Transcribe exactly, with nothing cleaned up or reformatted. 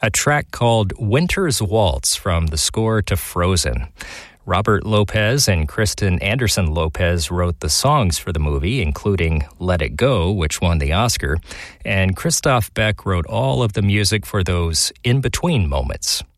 a track called Winter's Waltz from the score to Frozen. Robert Lopez and Kristen Anderson Lopez wrote the songs for the movie, including Let It Go, which won the Oscar, and Christoph Beck wrote all of the music for those in-between moments.